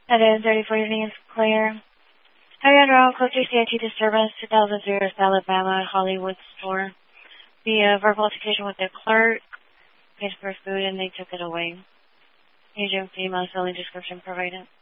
7:34 evening is clear. Ariane Road, code 3 CIT disturbance, 2000 Alabama, Hollywood store. The verbal altercation with the clerk, paid for food, and they took it away. Asian female, only description provided.